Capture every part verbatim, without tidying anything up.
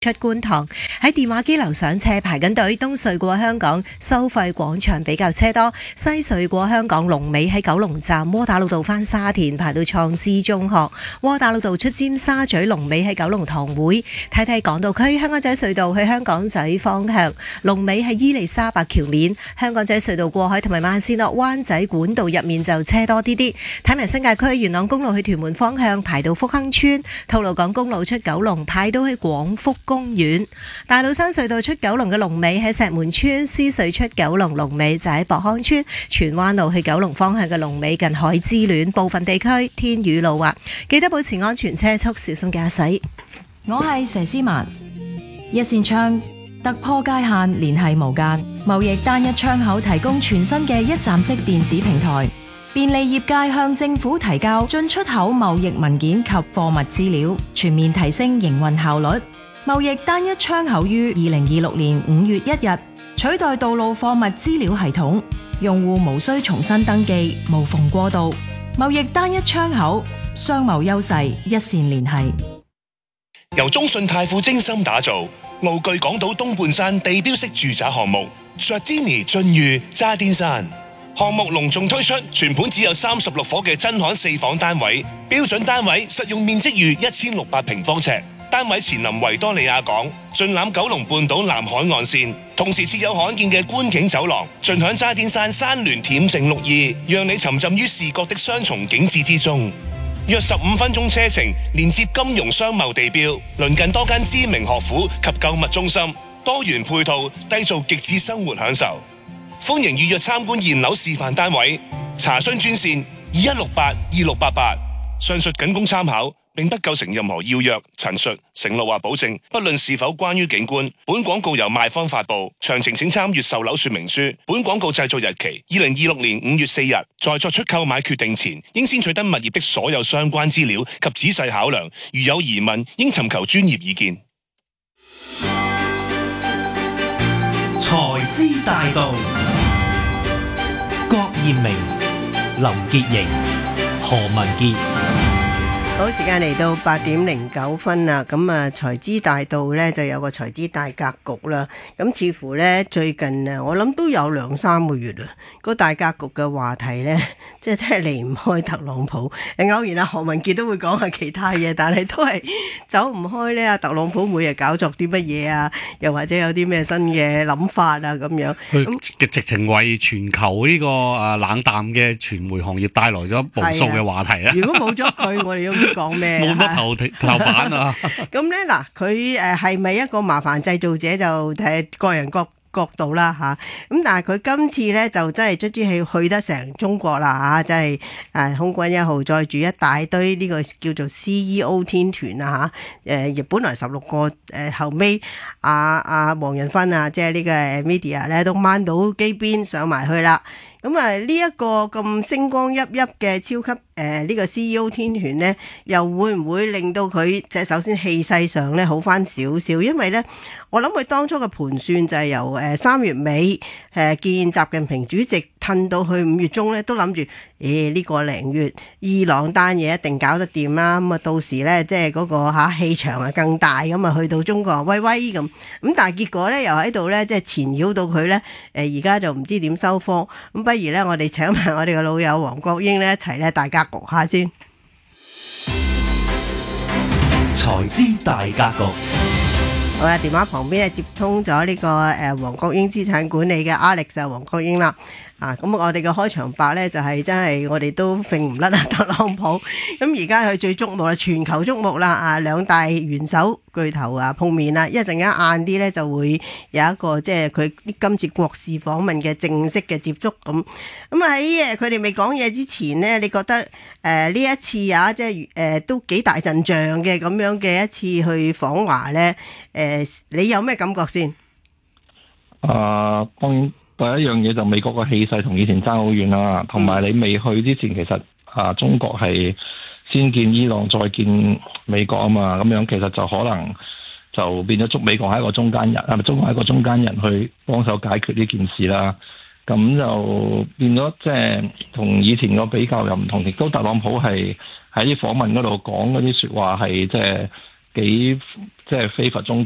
出觀塘，喺電話機樓上車排緊隊。東隧過香港收費廣場比較車多，西隧過香港龍尾喺九龍站，窩打老道返沙田排到創知中學，窩打老道出尖沙咀龍尾喺九龍塘會。睇睇港島區香港仔隧道去香港仔方向，龍尾係伊利沙伯橋面，香港仔隧道過海同埋慢線落灣仔管道入面就車多啲啲。睇埋新界區元朗公路去屯門方向排到福亨村，吐露港公路出九龍排到去廣福公園，大老山隧道出九龍嘅龍尾喺石門村，獅隧出九龍龍尾就喺博康村，荃灣路去九龍方向嘅龍尾近海之戀，部分地區天雨路滑，記得保持安全車速，小心駕駛。 我係佘詩曼，一線窗突破界限，聯繫無間，貿易單一窗口提供全新嘅一站式電子平台，便利業界向政府提交進出口貿易文件及貨物資料，全面提升營運效率。貿易單一窗口於二零二六年五月一日取代道路貨物資料系統，用戶無需重新登記，無縫過渡。貿易單一窗口，商貿優勢一線聯繫。 由中信泰富精心打造，傲具港島東半山地標式住宅項目 Giardini 駿譽渣甸山項目隆重推出，全盤只有三十六伙嘅真罕四房單位，標準單位實用面積逾一千六百平方尺，單位前臨維多利亞港，盡覽九龍半島南海岸線，同時設有罕見嘅觀景走廊，盡享渣甸山山巒恬靜綠意，讓你沉浸於視覺的雙重景致之中。約十五分鐘車程，連接金融商貿地標，鄰近多間知名學府及購物中心，多元配套，締造極致生活享受。歡迎預約參觀現樓示範單位，查詢專線二一六八二六八八。上述僅供參考，並不構成任何要約、陳述、承諾或保證，不論是否關於景觀。本廣告由賣方發布，詳情請參閱售樓說明書。本廣告製作日期二零二六年五月四日。在作出購買決定前，應先取得物業的所有相關資料及仔細考量，如有疑問，應尋求專業意見。 財資大道，郭艷明、林潔瑩、何文傑。 好，時間嚟到八點零九分啦，咁啊財資大道呢就有個財資大格局啦，咁似乎呢，最近啊，我諗都有兩三個月啦，個大格局嘅話題呢，即係真係離唔開特朗普。誒，偶然啊何文傑都會講下其他嘢，但係都係走唔開呢。啊特朗普每日搞作啲乜嘢啊，又或者有啲咩新嘅諗法啊咁樣。 佢直情為全球呢個誒冷淡嘅傳媒行業帶來咗無數嘅話題啊！ 如果冇咗佢，我哋都唔知講咩。 冇得頭頭版啊！ 咁咧嗱，佢誒係咪一個麻煩製造者就睇個人各角度啦嚇，咁但係佢今次咧就真係卒之係去得成中國啦嚇，即係誒空軍一號載住一大堆呢個叫做 C E O 天團啊嚇，誒亦本來十六個誒後尾阿阿黃仁勳啊，即係呢個 media 咧都掹到機邊上埋去啦。咁啊呢一個咁星光熠熠嘅超級誒呢、呃這個 C E O 天團呢，又會唔會令到佢即係首先氣勢上咧好翻少少？因為咧，我諗佢當初嘅盤算就係由誒三月尾誒見習近平主席褪到去五月中咧，都諗住誒呢個零月伊朗單嘢一定搞得掂啦。咁啊到時咧即係嗰個嚇氣場啊更大，咁啊去到中國威威咁。咁但係結果咧又喺度咧即係纏繞到佢咧誒而家就唔知點收科咁。不如咧，我哋請埋我哋嘅老友黃國英咧一齊咧大格局下先。 財資大格局。 好啦，電話旁邊咧接通咗呢個誒黃國英資產管理嘅 Alex 啊，黃國英啦。啊，咁我哋嘅開場白咧就係、是、真係我哋都揈唔甩啊特朗普。咁而家佢最矚目啦，全球矚目啦啊，兩大元首巨頭啊碰面啦，一陣間晏啲咧就會有一個即係佢今次國事訪問嘅正式嘅接觸咁。咁喺誒佢哋未講嘢之前呢，你覺得誒呢、呃、一次啊，即係誒、呃、都幾大陣仗嘅咁樣嘅一次去訪華咧？誒、呃，你有咩感覺先？ 啊、呃，當然。第一樣嘢就美國個氣勢同以前爭好遠啦，同埋你未去之前，其實啊中國係先見伊朗再見美國啊嘛，咁樣其實就可能就變咗捉美國係一個中間人，係咪中國係一個中間人去幫手解決呢件事啦？咁就變咗即係同以前個比較又唔同，亦都特朗普係喺啲訪問嗰度講嗰啲説話係即係幾即係非佛中國嘅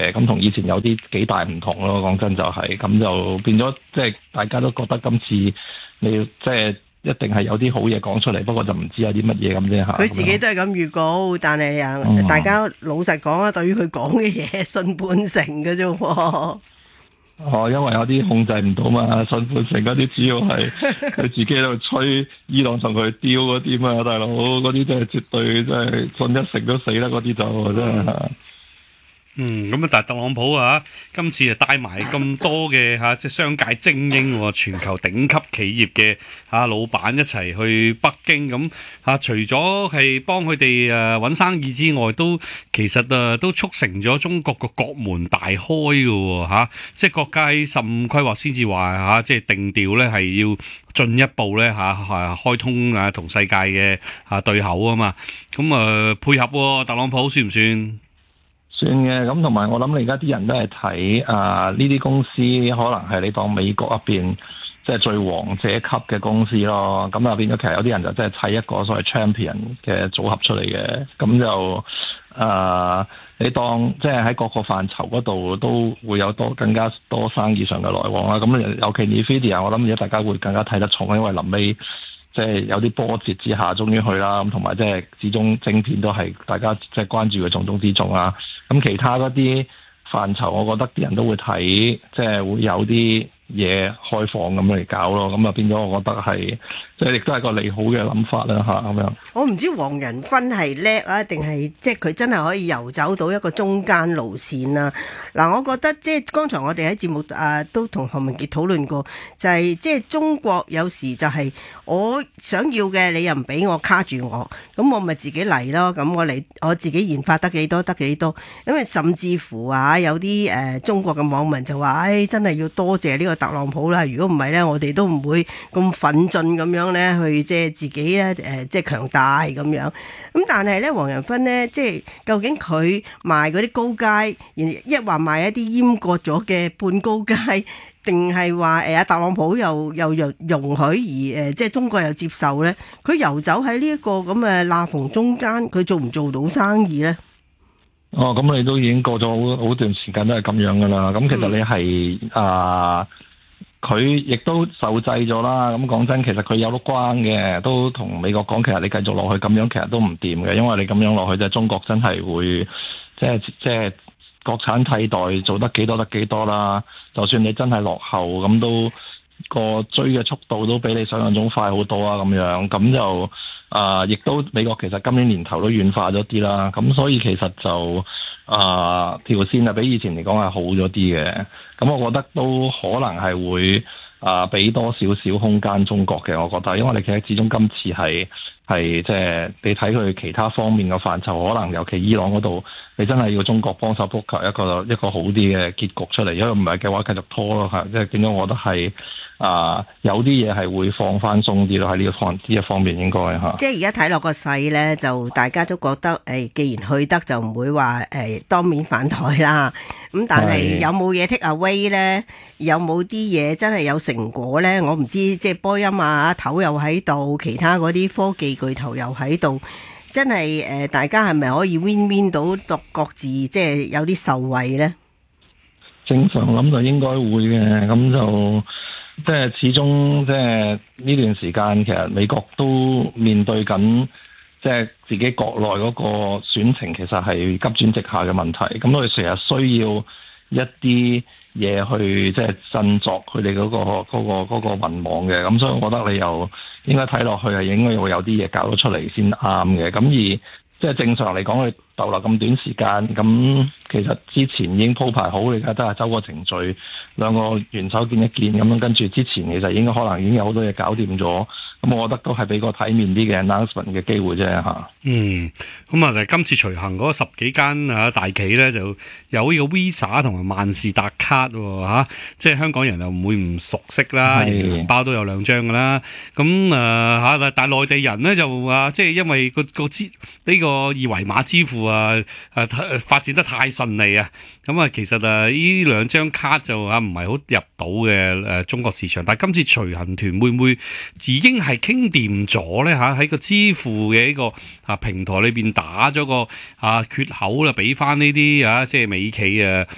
嘅，咁同以前有啲幾大唔同咯。講真就係、是，咁就變咗即係大家都覺得今次你即係一定係有啲好嘢講出嚟，不過就唔知有啲乜嘢咁啫嚇。 佢自己都係咁預告，但係啊，嗯、大家老實講啊，對於佢講嘅嘢信半成嘅啫喎。 哦，因為有啲控制唔到嘛，信半成嗰啲主要係佢自己喺度吹伊朗同佢丟嗰啲嘛，大佬嗰啲真係絕對真係信一成都死啦，嗰啲就真係。 嗯，咁啊，但係特朗普啊，今次啊帶埋咁多嘅嚇，即係商界精英喎，全球頂級企業嘅嚇老闆一齊去北京咁嚇，除咗係幫佢哋誒揾生意之外，都其實誒都促成咗中國個國門大開嘅喎嚇，即係國家十五規劃先至話嚇，即係定調咧係要進一步咧嚇係開通啊同世界嘅嚇對口啊嘛，咁啊配合喎，特朗普算唔算？ 算嘅，咁同埋我諗你而家啲人都係睇啊呢啲公司可能係你當美國入邊即係最王者級嘅公司咯，咁啊變咗其實有啲人就真係砌一個所謂 champion 嘅組合出嚟嘅，咁就啊你當即係喺各個範疇嗰度都會有多更加多生意上嘅來往啦，咁尤其 Nvidia 我諗而家大家會更加睇得重，因為臨尾即係有啲波折之下終於去啦，咁同埋即係始終晶片都係大家即係關注嘅重中之重啊。咁其他嗰啲範疇，我覺得啲人都會睇，即係會有啲嘢開放咁嚟搞咯。咁啊變咗，我覺得係即係亦都係個利好嘅諗法啦嚇咁樣。 我唔知黃仁勳係叻啊，定係即係佢真係可以遊走到一個中間路線啊。嗱，我覺得即係剛才我哋喺節目啊都同何文傑討論過，就係即係中國有時就係我想要嘅，你又唔俾我卡住我，咁我咪自己嚟咯。咁我嚟我自己研發得幾多得幾多，因為甚至乎啊有啲誒、呃、中國嘅網民就話，唉、哎，真係要多謝呢個特朗普啦。如果唔係咧，我哋都唔會咁奮進咁樣咧去即係自己咧誒即係強大咁樣。咁但係咧，黃仁勳咧即係究竟佢賣嗰啲高階，一話賣一啲閹割咗嘅半高階，定係話誒阿特朗普又又容容許而誒即係中國又接受咧？佢遊走喺呢一個咁嘅罅縫中間，佢做唔做到生意咧？ 哦，咁你都已經過咗好好段時間都係咁樣噶啦。咁其實你係、嗯、啊，佢亦都受制咗啦。咁講真，其實佢有得關嘅，都同美國講，其實你繼續落去咁樣，其實都唔掂嘅，因為你咁樣落去，即係中國真係會即係即係國產替代做得幾多得幾多啦。就算你真係落後，咁都個追嘅速度都比你想象中快好多啊。咁樣咁就。啊！亦都美國其實今年年頭都軟化咗啲啦，咁所以其實就啊條線啊比以前嚟講係好咗啲嘅，咁我覺得都可能係會啊俾多少少空間中國嘅，我覺得，因為你其實始終今次係係即係你睇佢其他方面嘅範疇，可能尤其伊朗嗰度，你真係要中國幫手撲求一個一個好啲嘅結局出嚟，因為唔係嘅話繼續拖咯嚇，即係變咗我覺得係。啊，有啲嘢係會放翻鬆啲咯，喺呢個方呢一方面應該嚇。即係而家睇落個勢咧，就大家都覺得誒、哎，既然去得就唔會話誒、哎、當面反台啦。咁但係有冇嘢 take away 咧？有冇啲嘢真係有成果咧？我唔知，即係波音啊，阿頭又喺度，其他嗰啲科技巨頭又喺度，真係誒、呃，大家係咪可以 win win 到獨各自即係有啲受惠咧？正常諗就應該會嘅，咁就。即係始終，即係呢段時間，其實美國都面對緊，即係自己國內嗰個選情，其實係急轉直下嘅問題。咁佢成日需要一啲嘢去即係振作佢哋嗰個嗰個嗰個民望嘅。咁所以我覺得你又應該睇落去係應該會有啲嘢搞到出嚟先啱嘅。咁而即係正常嚟講，佢逗留咁短時間，咁其實之前已經鋪排好，你而家都係走個程序，兩個元首見一見咁樣，跟住之前其實應該可能已經有好多嘢搞掂咗，咁我覺得都係俾個體面啲嘅 announcement 嘅機會啫嚇。嗯，咁啊，今次隨行嗰十幾間啊大企咧，就有呢個 Visa 同埋萬事達卡喎、啊、即係香港人又唔會唔熟悉啦，銀包都有兩張噶啦。咁啊嚇，但係內地人咧就啊，即係因為個個支呢個二維碼支付啊啊發展得太順利啊，咁啊其實啊呢兩張卡就啊唔係好入到嘅誒中國市場，但係今次隨行團會唔會已經係傾掂咗咧嚇？喺個支付嘅呢個啊平台裏邊打咗個啊缺口啦，俾翻呢啲啊即係美企啊